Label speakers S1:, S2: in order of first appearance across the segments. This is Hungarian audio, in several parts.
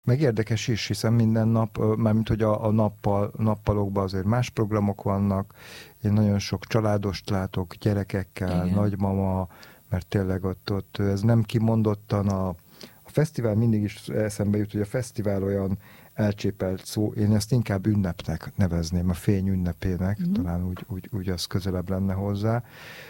S1: Meg érdekes is, hiszen minden nap, mármint hogy a nappalokban azért más programok vannak. Én nagyon sok családost látok, gyerekekkel,
S2: Igen.
S1: nagymama, mert tényleg ott ez nem kimondottan a fesztivál mindig is eszembe jut, hogy a fesztivál olyan elcsépelt szó, én ezt inkább ünnepnek nevezném, a fény ünnepének, talán úgy az közelebb lenne hozzá.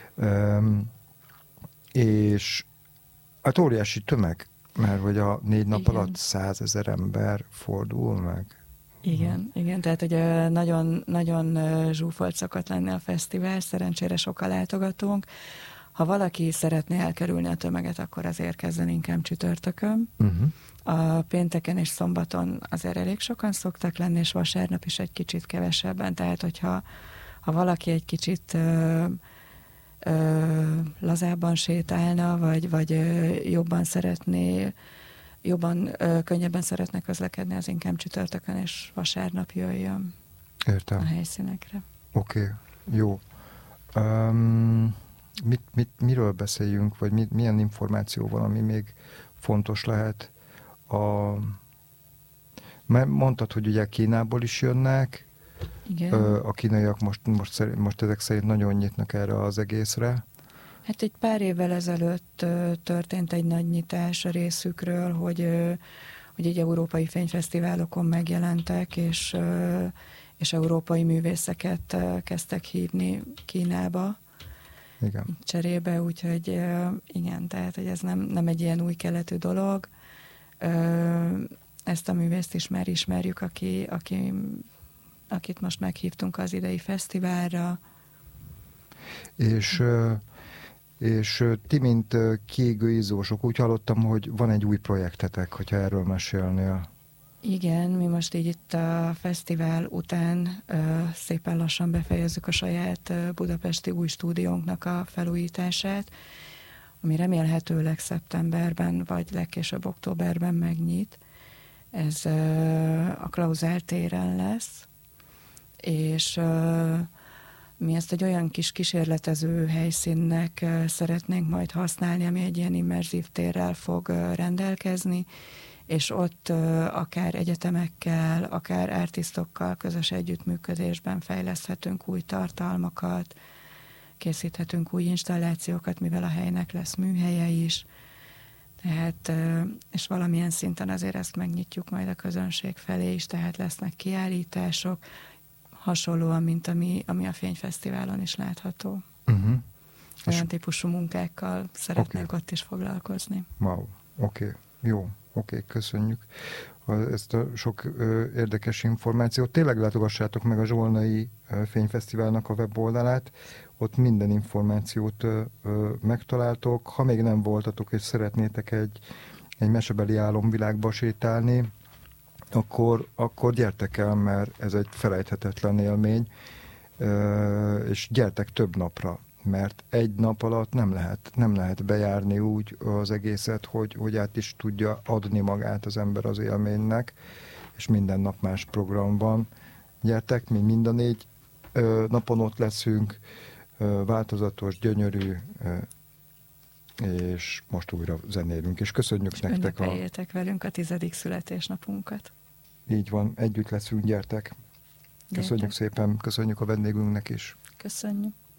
S1: És hát óriási tömeg, mert hogy a 4 nap
S2: Igen.
S1: alatt 100 000 ember fordul meg.
S2: Igen, tehát hogy nagyon, nagyon zsúfolt szokott lenni a fesztivál, szerencsére sok a látogatónk. Ha valaki szeretné elkerülni a tömeget, akkor azért kezden inkább csütörtökön. A pénteken és szombaton azért elég sokan szoktak lenni, és vasárnap is egy kicsit kevesebben, tehát hogyha valaki egy kicsit lazábban sétálna, vagy jobban szeretné, könnyebben szeretne közlekedni, az inkább csütörtökön és vasárnap jöjjön.
S1: Értem.
S2: A helyszínekre.
S1: Oké, jó. Miről beszéljünk, vagy milyen információ van, ami még fontos lehet? Mert mondtad, hogy ugye Kínából is jönnek.
S2: Igen.
S1: A kínaiak most ezek szerint nagyon nyitnak erre az egészre.
S2: Hát egy pár évvel ezelőtt történt egy nagy nyitás a részükről, hogy egy európai fényfesztiválokon megjelentek, és európai művészeket kezdtek hívni Kínába.
S1: Igen.
S2: Cserébe, úgyhogy igen, tehát hogy ez nem egy ilyen új keletű dolog. Ezt a művészt is már ismerjük, akit most meghívtunk az idei fesztiválra.
S1: És ti, mint kiégőizósok, úgy hallottam, hogy van egy új projektetek, hogyha erről mesélnél.
S2: Igen, mi most így itt a fesztivál után szépen lassan befejezzük a saját budapesti új stúdiónknak a felújítását, ami remélhetőleg szeptemberben, vagy legkésőbb októberben megnyit. Ez a Klauzál téren lesz, és mi ezt egy olyan kis kísérletező helyszínnek szeretnénk majd használni, ami egy ilyen immerzív térrel fog rendelkezni, és ott akár egyetemekkel, akár artistokkal közös együttműködésben fejleszthetünk új tartalmakat, készíthetünk új installációkat, mivel a helynek lesz műhelye is. Tehát, és valamilyen szinten azért ezt megnyitjuk majd a közönség felé is, tehát lesznek kiállítások, hasonlóan, mint ami a Fényfesztiválon is látható. Olyan típusú munkákkal szeretnénk ott is foglalkozni.
S1: Wow, oké, jó. Oké, köszönjük ezt a sok érdekes információt. Tényleg látogassátok meg a Zsolnai Fényfesztiválnak a weboldalát, ott minden információt megtaláltok. Ha még nem voltatok és szeretnétek egy mesebeli álomvilágba sétálni, akkor gyertek el, mert ez egy felejthetetlen élmény, és gyertek több napra, mert egy nap alatt nem lehet bejárni úgy az egészet, hogy át is tudja adni magát az ember az élménynek, és minden nap más program van. Gyertek, mi mind a 4 napon ott leszünk, változatos, gyönyörű, és most újra zenélünk, és köszönjük
S2: és
S1: nektek.
S2: Ünnepeljétek velünk a 10. születésnapunkat.
S1: Így van, együtt leszünk, gyertek. Köszönjük szépen, köszönjük a vendégünknek is.
S2: Köszönjük.